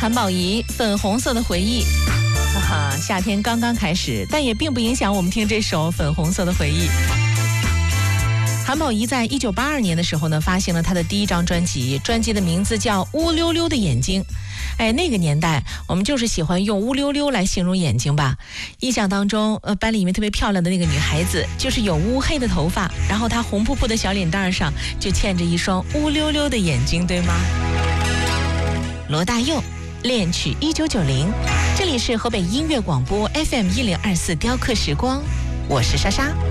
韩宝仪《粉红色的回忆》。哈哈，夏天刚刚开始，但也并不影响我们听这首《粉红色的回忆》。韩宝仪在1982年的时候呢，发行了她的第一张专辑，专辑的名字叫《乌溜溜的眼睛》。哎，那个年代我们就是喜欢用乌溜溜来形容眼睛吧。印象当中，班里面特别漂亮的那个女孩子，就是有乌黑的头发，然后她红扑扑的小脸蛋上就嵌着一双乌溜溜的眼睛，对吗？罗大佑恋曲1990，这里是河北音乐广播 FM 1024雕刻时光，我是莎莎。